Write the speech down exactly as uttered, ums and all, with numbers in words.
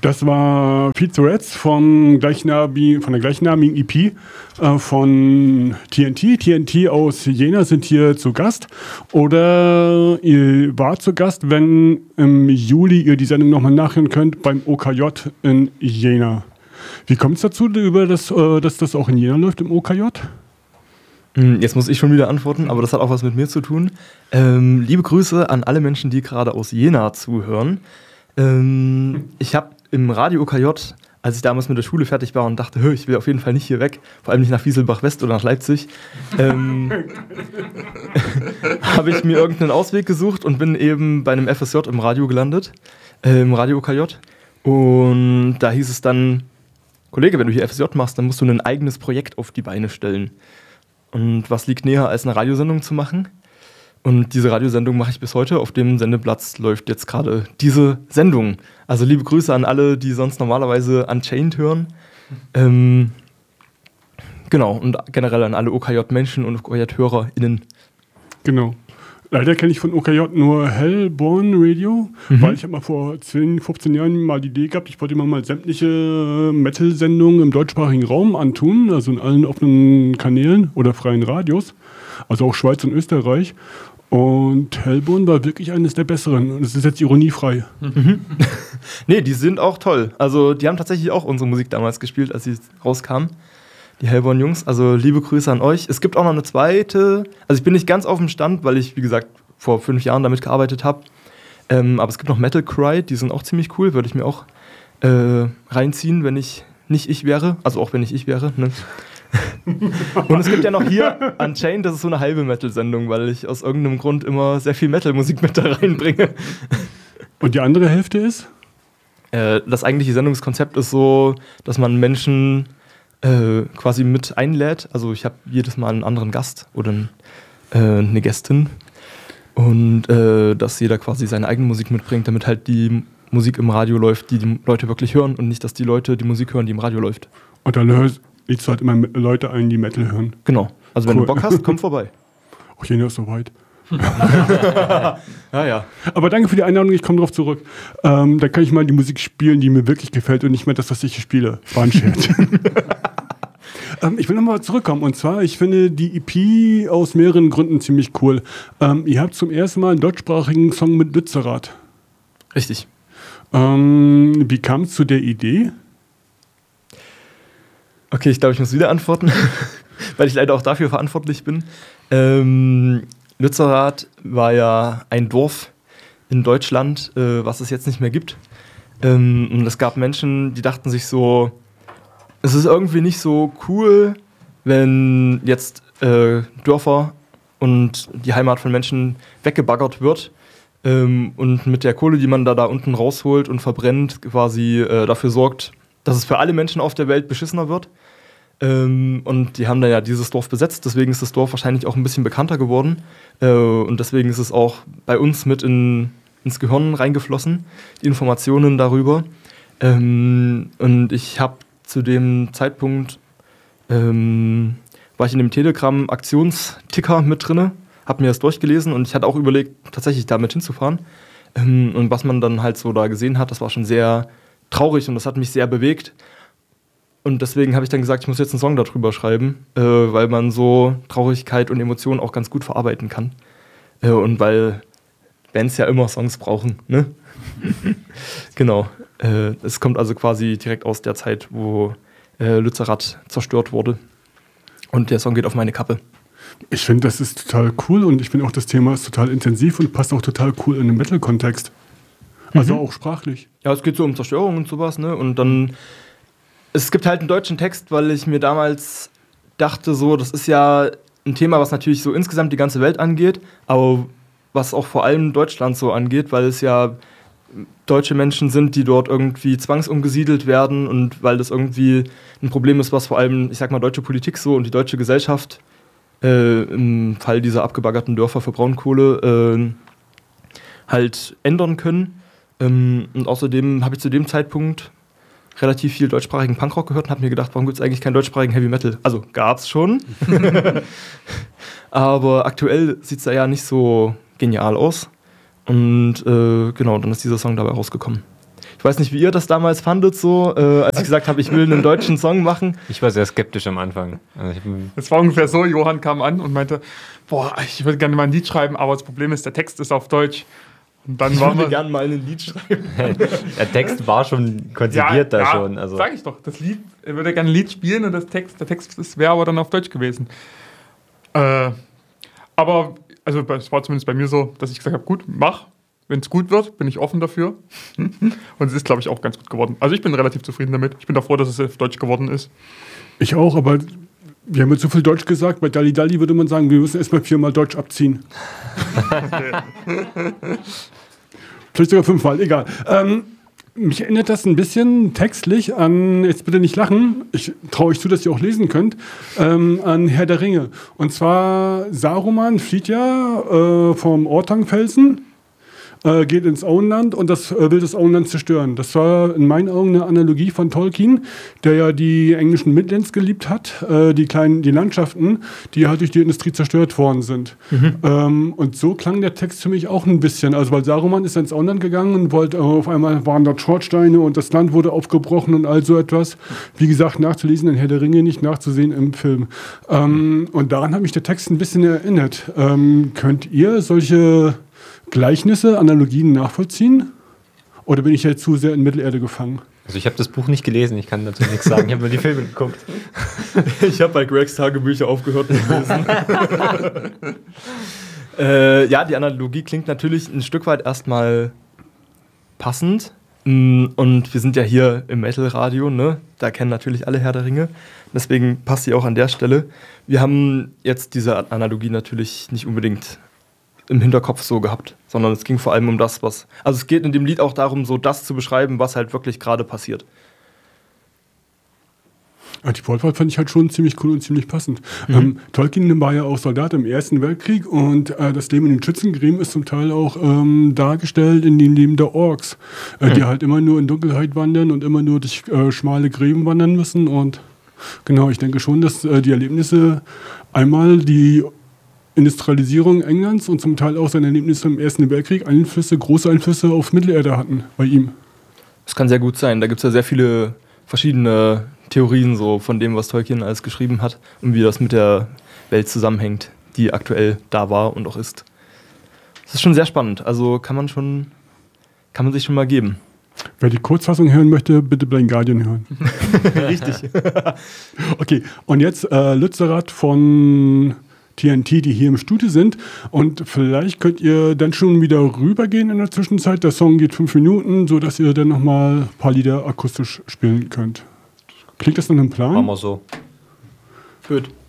Das war Pete the Rats vom gleichnamigen, von der gleichnamigen E P äh, von T N T. T N T aus Jena sind hier zu Gast. Oder ihr wart zu Gast, wenn im Juli ihr die Sendung nochmal nachhören könnt, beim O K J in Jena. Wie kommt es dazu, über das, äh, dass das auch in Jena läuft, im O K J? Jetzt muss ich schon wieder antworten, aber das hat auch was mit mir zu tun. Ähm, liebe Grüße an alle Menschen, die gerade aus Jena zuhören. Ähm, ich habe im Radio O K J, als ich damals mit der Schule fertig war und dachte, ich will auf jeden Fall nicht hier weg, vor allem nicht nach Wieselbach-West oder nach Leipzig, ähm, habe ich mir irgendeinen Ausweg gesucht und bin eben bei einem F S J im Radio gelandet, äh, im Radio O K J. Und da hieß es dann, Kollege, wenn du hier F S J machst, dann musst du ein eigenes Projekt auf die Beine stellen. Und was liegt näher, als eine Radiosendung zu machen? Und diese Radiosendung mache ich bis heute. Auf dem Sendeplatz läuft jetzt gerade diese Sendung. Also liebe Grüße an alle, die sonst normalerweise Unchained hören. Ähm, genau, und generell an alle O K J-Menschen und O K J-HörerInnen. Genau. Leider kenne ich von O K J nur Hellborn Radio, mhm. weil ich habe mal vor zehn, fünfzehn Jahren mal die Idee gehabt, ich wollte immer mal sämtliche Metal-Sendungen im deutschsprachigen Raum antun, also in allen offenen Kanälen oder freien Radios, also auch Schweiz und Österreich. Und Hellborn war wirklich eines der besseren. Und es ist jetzt ironiefrei. Mhm. Nee, die sind auch toll. Also die haben tatsächlich auch unsere Musik damals gespielt, als sie rauskam. Die Hellborn-Jungs. Also liebe Grüße an euch. Es gibt auch noch eine zweite. Also ich bin nicht ganz auf dem Stand, weil ich, wie gesagt, vor fünf Jahren damit gearbeitet habe. Ähm, aber es gibt noch Metal Cry. Die sind auch ziemlich cool. Würde ich mir auch äh, reinziehen, wenn ich nicht ich wäre. Also auch wenn ich ich wäre. Ne? Und es gibt ja noch hier Unchained, das ist so eine halbe Metal-Sendung, weil ich aus irgendeinem Grund immer sehr viel Metal-Musik mit da reinbringe. Und die andere Hälfte ist? Äh, das eigentliche Sendungskonzept ist so, dass man Menschen äh, quasi mit einlädt. Also ich habe jedes Mal einen anderen Gast oder ein, äh, eine Gästin. Und äh, dass jeder quasi seine eigene Musik mitbringt, damit halt die Musik im Radio läuft, die die Leute wirklich hören und nicht, dass die Leute die Musik hören, die im Radio läuft. Und dann hörst lädst du halt immer Leute ein, die Metal hören. Genau. Also wenn cool. du Bock hast, komm vorbei. Oh, Jena ist so weit. Ja, ja. Aber danke für die Einladung, ich komme drauf zurück. Ähm, da kann ich mal die Musik spielen, die mir wirklich gefällt und nicht mehr das, was ich spiele. War ein Scherz. ähm, ich will nochmal zurückkommen. Und zwar, ich finde die E P aus mehreren Gründen ziemlich cool. Ähm, ihr habt zum ersten Mal einen deutschsprachigen Song mit Lützerath. Richtig. Ähm, wie kam es zu der Idee? Okay, ich glaube, ich muss wieder antworten, weil ich leider auch dafür verantwortlich bin. Ähm, Lützerath war ja ein Dorf in Deutschland, äh, was es jetzt nicht mehr gibt. Ähm, und es gab Menschen, die dachten sich so, es ist irgendwie nicht so cool, wenn jetzt äh, Dörfer und die Heimat von Menschen weggebaggert wird ähm, und mit der Kohle, die man da, da unten rausholt und verbrennt, quasi äh, dafür sorgt, dass es für alle Menschen auf der Welt beschissener wird. Ähm, und die haben dann ja dieses Dorf besetzt, deswegen ist das Dorf wahrscheinlich auch ein bisschen bekannter geworden. Äh, und deswegen ist es auch bei uns mit in, ins Gehirn reingeflossen, die Informationen darüber. Ähm, und ich habe zu dem Zeitpunkt, ähm, war ich in dem Telegram-Aktionsticker mit drin, habe mir das durchgelesen und ich hatte auch überlegt, tatsächlich damit hinzufahren. Ähm, und was man dann halt so da gesehen hat, das war schon sehr traurig und das hat mich sehr bewegt. Und deswegen habe ich dann gesagt, ich muss jetzt einen Song darüber schreiben, äh, weil man so Traurigkeit und Emotionen auch ganz gut verarbeiten kann. Äh, und weil Bands ja immer Songs brauchen, ne? Genau. Äh, es kommt also quasi direkt aus der Zeit, wo äh, Lützerath zerstört wurde. Und der Song geht auf meine Kappe. Ich finde, das ist total cool und ich finde auch, das Thema ist total intensiv und passt auch total cool in den Metal-Kontext. Also mhm. auch sprachlich. Ja, es geht so um Zerstörung und sowas, ne? Und dann es gibt halt einen deutschen Text, weil ich mir damals dachte, so, das ist ja ein Thema, was natürlich so insgesamt die ganze Welt angeht, aber was auch vor allem Deutschland so angeht, weil es ja deutsche Menschen sind, die dort irgendwie zwangsumgesiedelt werden und weil das irgendwie ein Problem ist, was vor allem, ich sag mal, deutsche Politik so und die deutsche Gesellschaft äh, im Fall dieser abgebaggerten Dörfer für Braunkohle äh, halt ändern können. Ähm, und außerdem habe ich zu dem Zeitpunkt relativ viel deutschsprachigen Punkrock gehört und habe mir gedacht, warum gibt es eigentlich keinen deutschsprachigen Heavy Metal? Also gab's schon. Aber aktuell sieht es da ja nicht so genial aus. Und äh, genau, dann ist dieser Song dabei rausgekommen. Ich Ich weiß nicht, wie ihr das damals fandet, so, äh, als ich gesagt habe, ich will einen deutschen Song machen. Ich war sehr skeptisch am Anfang. Also es war ungefähr so, Johann kam an und meinte, boah, ich würde gerne mal ein Lied schreiben, aber das Problem ist, der Text ist auf Deutsch. Und dann ich waren würde wir gerne mal ein Lied schreiben. Der Text war schon konzipiert ja, da ja, schon. Also. Sag ich doch, das Lied, er würde gerne ein Lied spielen und das Text, der Text wäre aber dann auf Deutsch gewesen. Äh, aber, also es war zumindest bei mir so, dass ich gesagt habe, gut, mach. Wenn es gut wird, bin ich offen dafür. Und es ist, glaube ich, auch ganz gut geworden. Also ich bin relativ zufrieden damit. Ich bin da froh, dass es auf Deutsch geworden ist. Ich auch, aber wir haben jetzt so viel Deutsch gesagt. Bei Dalli Dalli würde man sagen, wir müssen erstmal viermal Deutsch abziehen. Vielleicht sogar fünfmal, egal. Ähm, mich erinnert das ein bisschen textlich an, jetzt bitte nicht lachen, ich traue euch zu, dass ihr auch lesen könnt, ähm, an Herr der Ringe. Und zwar Saruman flieht ja äh, vom Ortangfelsen, Äh, geht ins Auenland und das äh, will das Auenland zerstören. Das war in meinen Augen eine Analogie von Tolkien, der ja die englischen Midlands geliebt hat, äh, die kleinen, die Landschaften, die halt durch die Industrie zerstört worden sind. Mhm. Ähm, und so klang der Text für mich auch ein bisschen. Also weil Saruman ist ins Auenland gegangen und wollte, äh, auf einmal waren dort Schornsteine und das Land wurde aufgebrochen und all so etwas. Wie gesagt, nachzulesen in Herr der Ringe, nicht nachzusehen im Film. Ähm, und daran hat mich der Text ein bisschen erinnert. Ähm, könnt ihr solche Gleichnisse, Analogien nachvollziehen? Oder bin ich jetzt zu sehr in Mittelerde gefangen? Also ich habe das Buch nicht gelesen, ich kann dazu nichts sagen, ich habe nur die Filme geguckt. Ich habe bei Gregs Tagebücher aufgehört zu lesen. äh, ja, die Analogie klingt natürlich ein Stück weit erstmal passend. Und wir sind ja hier im Metal-Radio, ne? Da kennen natürlich alle Herr der Ringe. Deswegen passt sie auch an der Stelle. Wir haben jetzt diese Analogie natürlich nicht unbedingt im Hinterkopf so gehabt, sondern es ging vor allem um das, was... Also es geht in dem Lied auch darum, so das zu beschreiben, was halt wirklich gerade passiert. Ja, die Wortwahl fand ich halt schon ziemlich cool und ziemlich passend. Mhm. Ähm, Tolkien war ja auch Soldat im Ersten Weltkrieg und äh, das Leben in den Schützengräben ist zum Teil auch ähm, dargestellt in dem Leben der Orks, äh, mhm. die halt immer nur in Dunkelheit wandern und immer nur durch äh, schmale Gräben wandern müssen. Und genau, ich denke schon, dass äh, die Erlebnisse einmal die Industrialisierung Englands und zum Teil auch seine Erlebnisse im Ersten Weltkrieg Einflüsse, große Einflüsse auf Mittelerde hatten bei ihm. Das kann sehr gut sein. Da gibt es ja sehr viele verschiedene Theorien so von dem, was Tolkien alles geschrieben hat und wie das mit der Welt zusammenhängt, die aktuell da war und auch ist. Das ist schon sehr spannend. Also kann man schon, kann man sich schon mal geben. Wer die Kurzfassung hören möchte, bitte Blind Guardian hören. Richtig. Okay, und jetzt äh, Lützerath von T N T, die hier im Studio sind. Und vielleicht könnt ihr dann schon wieder rübergehen in der Zwischenzeit. Der Song geht fünf Minuten, sodass ihr dann nochmal ein paar Lieder akustisch spielen könnt. Klingt das nach einem Plan? Machen wir so. Gut.